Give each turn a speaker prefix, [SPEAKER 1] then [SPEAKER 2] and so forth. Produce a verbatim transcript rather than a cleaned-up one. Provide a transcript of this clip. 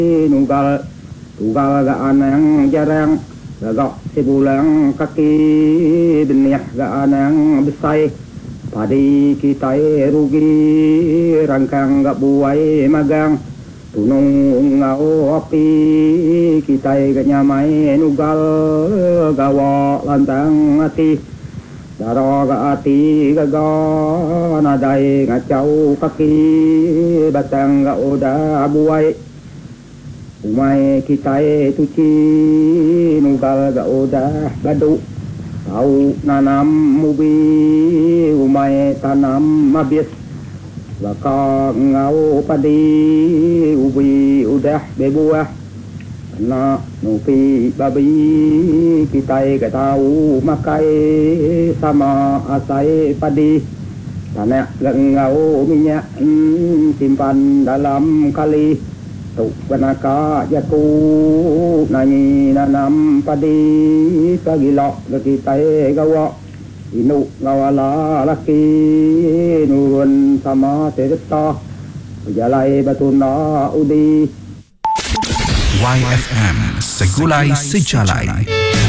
[SPEAKER 1] nugal tugal gaan yang jarang gagak sebulan kaki benih gaan yang besar padi kita rugi rangkang gak buai magang tunung ngau api kita gak nyamai nugal gawa lantang hati daro gak hati gagal nadai ngacau kaki batang gak udah buai umai kita tuci nugal gak udah badu tahu nanam mubi umai tanam habis baka ngau padi ubi udah bebuah kena nupi babi kita gak tahu makai sama asai padi tanah gak ngau minyak hmm, simpan dalam kali tu banaka jaku nani nanam padi pagilok kita gawa inu ngawala laki nurun sama terita berjalai batuna udi
[SPEAKER 2] Y F M Segulai Sejalai.